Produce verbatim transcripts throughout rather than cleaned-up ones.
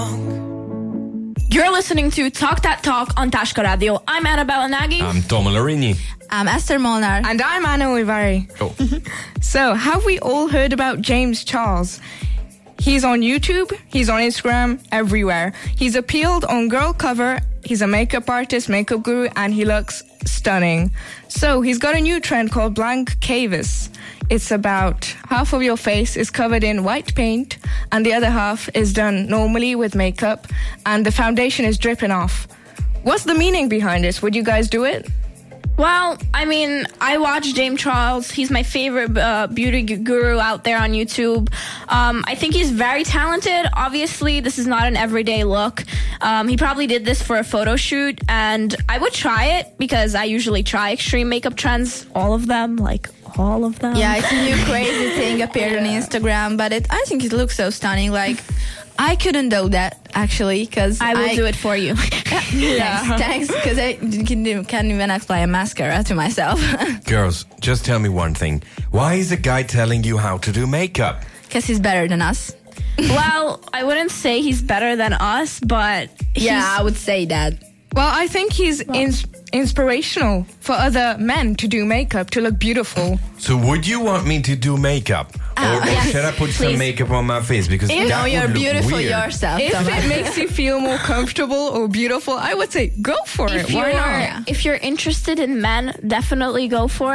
You're listening to Talk That Talk on Tashka Radio. I'm Annabella Nagy. I'm Tom Larini. I'm Esther Molnar. And I'm Anna Uivari. Oh. So, have we all heard about James Charles? He's on YouTube, he's on Instagram, everywhere. He's appeared on Girl Cover, he's a makeup artist, makeup guru, and he looks stunning. So, he's got a new trend called Blank Canvas. It's about half of your face is covered in white paint, and the other half is done normally with makeup, and the foundation is dripping off. What's the meaning behind this? Would you guys do it? Well, I mean, I watch James Charles. He's my favorite uh, beauty guru out there on YouTube. Um, I think he's very talented. Obviously, this is not an everyday look. Um, he probably did this for a photo shoot, and I would try it because I usually try extreme makeup trends, all of them, like all of them. Yeah, it's a new crazy thing appeared on Instagram, but it, I think it looks so stunning. Like, I couldn't do that, actually, because I will I, do it for you. yeah. Thanks, because I can- can't even apply a mascara to myself. Girls, just tell me one thing. Why is a guy telling you how to do makeup? Because he's better than us. Well, I wouldn't say he's better than us, but he's, Yeah, I would say that. Well, I think he's ins- inspirational for other men to do makeup, to look beautiful. So would you want me to do makeup? Uh, or or yes, should I put some please. makeup on my face? Because You that know you're would look beautiful weird. yourself, If Thomas. it makes you feel more comfortable or beautiful, I would say go for if it. Why you're not? if you're interested in men, definitely go for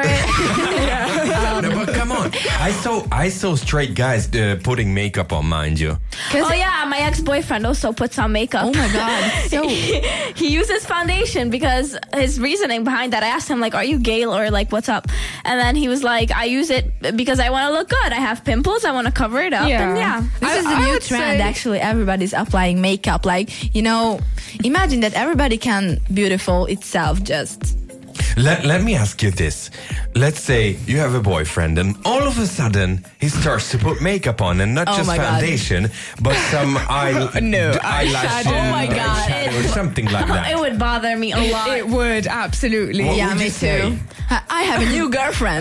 it. No, but come on. I saw I saw straight guys uh, putting makeup on, mind you. Oh yeah, my ex-boyfriend also puts on makeup. Oh my God. So, He uses foundation because his reasoning behind that, I asked him, like, are you gay or like, what's up? And then he was like, I use it because I want to look good. I have pimples. I want to cover it up. Yeah. And yeah. this I- is the I new would trend, say- actually. Everybody's applying makeup. Like, you know, imagine that everybody can beautiful itself just. Let, let me ask you this. Let's say you have a boyfriend and all of a sudden he starts to put makeup on and not Oh just my God. foundation, but some eye, No, d- eyelash eyeshadow. Oh my God. eyeshadow or something like that. It would bother me a lot. It would, absolutely. What Yeah, would me you say? too. I I have a new girlfriend.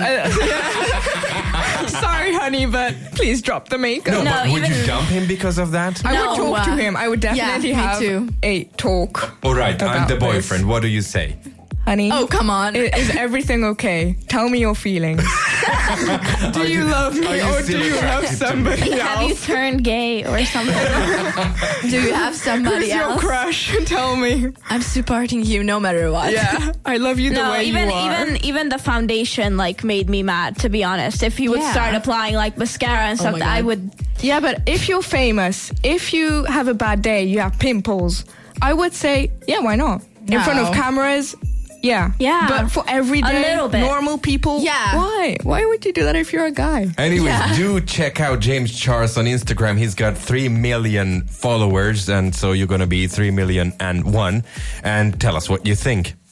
Sorry, honey, but please drop the makeup. No, No, but would you even- dump him because of that? I No, would talk uh, to him. I would definitely yeah, me have too. a talk. All right, I'm about the this. boyfriend. What do you say? Honey, Oh, come on. i- is everything okay? Tell me your feelings. do Are you, you- love me are you or still do you love attracted to somebody Have you else? turned gay or something? Do you have somebody Who's your else? crush? Tell me. I'm supporting you no matter what. Yeah, I love you the No, way even you are. even even the foundation like made me mad, to be honest. If he would Yeah. start applying like mascara and Oh stuff, my that I God. would. Yeah, but if you're famous, if you have a bad day, you have pimples, I would say, yeah, why not? In No. front of cameras, yeah. Yeah. But for everyday, little bit. normal people, Yeah. why? Why would you do that if you're a guy? Anyways, Yeah. do check out James Charles on Instagram. He's got three million followers, and so you're going to be three million and one. And tell us what you think.